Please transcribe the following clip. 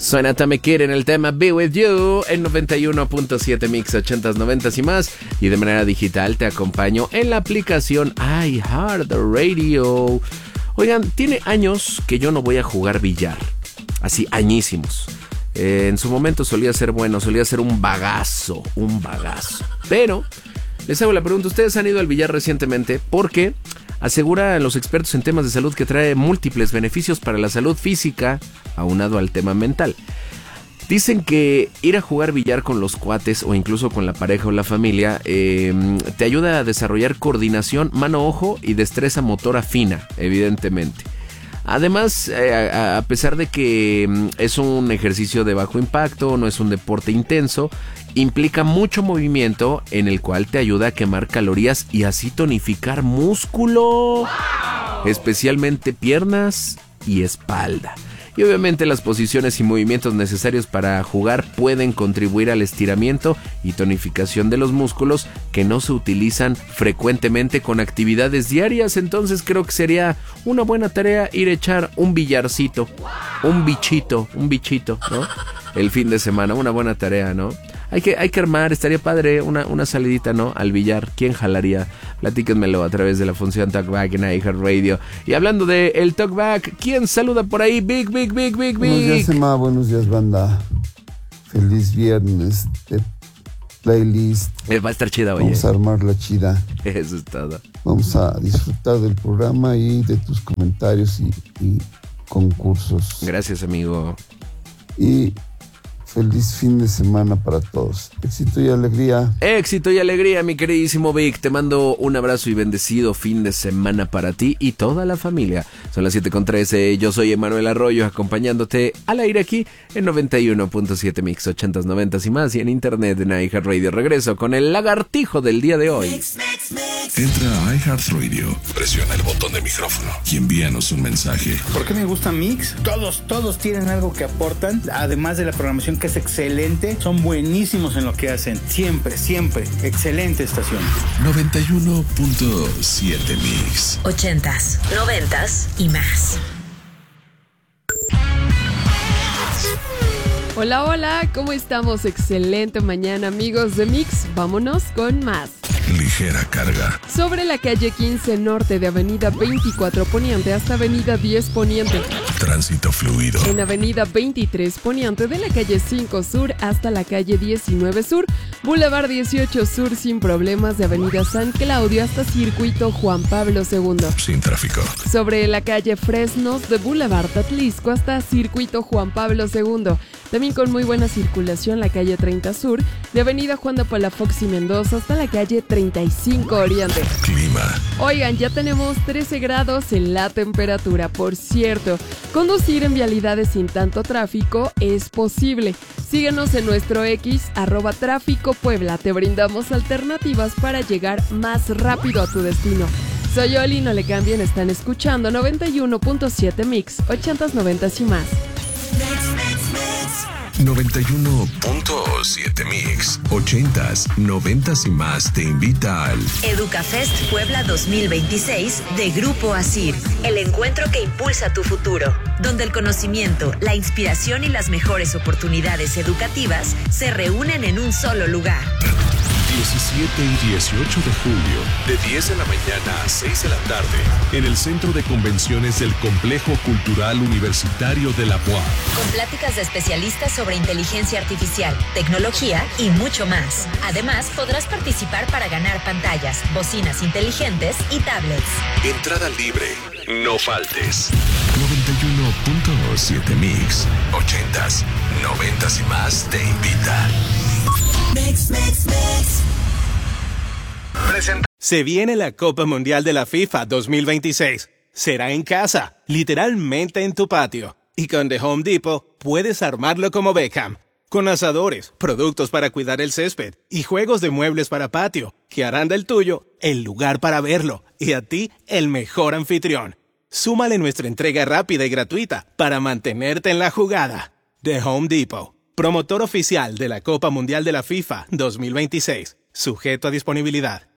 Suena Tame Kid en el tema Be With You en 91.7 Mix 80s, 90s y más. Y de manera digital te acompaño en la aplicación iHeartRadio. Oigan, tiene años que yo no voy a jugar billar. Así, añísimos. En su momento solía ser bueno, solía ser un bagazo. Pero les hago la pregunta, ¿ustedes han ido al billar recientemente? Porque aseguran los expertos en temas de salud que trae múltiples beneficios para la salud física, aunado al tema mental. Dicen que ir a jugar billar con los cuates o incluso con la pareja o la familia te ayuda a desarrollar coordinación, mano-ojo y destreza motora fina, evidentemente. Además, a pesar de que es un ejercicio de bajo impacto, no es un deporte intenso, implica mucho movimiento en el cual te ayuda a quemar calorías y así tonificar músculo, ¡wow!, especialmente piernas y espalda. Y obviamente las posiciones y movimientos necesarios para jugar pueden contribuir al estiramiento y tonificación de los músculos que no se utilizan frecuentemente con actividades diarias. Entonces creo que sería una buena tarea ir a echar un billarcito, un bichito, ¿no? El fin de semana, una buena tarea, ¿no? Hay que armar, estaría padre una salidita, ¿no? Al billar. ¿Quién jalaría? Platíquenmelo a través de la función Talkback en iHeartRadio. Y hablando de el Talkback, ¿quién saluda por ahí? Big. Buenos días, Emma. Buenos días, banda. Feliz viernes de playlist. Va a estar chida, oye. Vamos a armar la chida. Eso es todo. Vamos a disfrutar del programa y de tus comentarios y concursos. Gracias, amigo. Y feliz fin de semana para todos. Éxito y alegría. Éxito y alegría, mi queridísimo Vic. Te mando un abrazo y bendecido fin de semana para ti y toda la familia. Son las 7:13. Yo soy Emanuel Arroyo, acompañándote al aire aquí en 91.7 Mix 80s, 90s y más, y en internet en iHeartRadio. Regreso con el lagartijo del día de hoy. Entra a iHeartRadio, presiona el botón de micrófono y envíanos un mensaje. ¿Por qué me gusta Mix? Todos tienen algo que aportan, además de la programación que es excelente, son buenísimos en lo que hacen. Siempre, excelente estación. 91.7 Mix 80s, 90s y más. Hola, ¿cómo estamos? Excelente mañana, amigos de Mix. Vámonos con más. Ligera carga. Sobre la calle 15 Norte de Avenida 24 Poniente hasta Avenida 10 Poniente. Tránsito fluido. En Avenida 23 Poniente de la calle 5 Sur hasta la calle 19 Sur. Boulevard 18 Sur sin problemas de Avenida San Claudio hasta Circuito Juan Pablo II. Sin tráfico. Sobre la calle Fresnos de Boulevard Atlisco hasta Circuito Juan Pablo II. También con muy buena circulación la calle 30 Sur de Avenida Juan de Palafox y Mendoza hasta la calle 35 Oriente. Clima. Oigan, ya tenemos 13 grados en la temperatura. Por cierto, conducir en vialidades sin tanto tráfico es posible. Síguenos en nuestro X, @tráficopuebla. Te brindamos alternativas para llegar más rápido a tu destino. Soy Oli, no le cambien, están escuchando 91.7 Mix, 80s, 90s y más. 91.7 Mix, 80s, 90s y más te invita al Educafest Puebla 2026 de Grupo ASIR, el encuentro que impulsa tu futuro, donde el conocimiento, la inspiración y las mejores oportunidades educativas se reúnen en un solo lugar. 17 y 18 de julio, de 10 de la mañana a 6 de la tarde, en el Centro de Convenciones del Complejo Cultural Universitario de la UAM. Con pláticas de especialistas sobre inteligencia artificial, tecnología y mucho más. Además, podrás participar para ganar pantallas, bocinas inteligentes y tablets. Entrada libre, no faltes. 91.7 Mix, 80s, 90s y más te invita. Mix. Se viene la Copa Mundial de la FIFA 2026. Será en casa, literalmente en tu patio. Y con The Home Depot puedes armarlo como Beckham. Con asadores, productos para cuidar el césped y juegos de muebles para patio, que harán del tuyo el lugar para verlo y a ti el mejor anfitrión. Súmale nuestra entrega rápida y gratuita para mantenerte en la jugada. The Home Depot, promotor oficial de la Copa Mundial de la FIFA 2026. Sujeto a disponibilidad.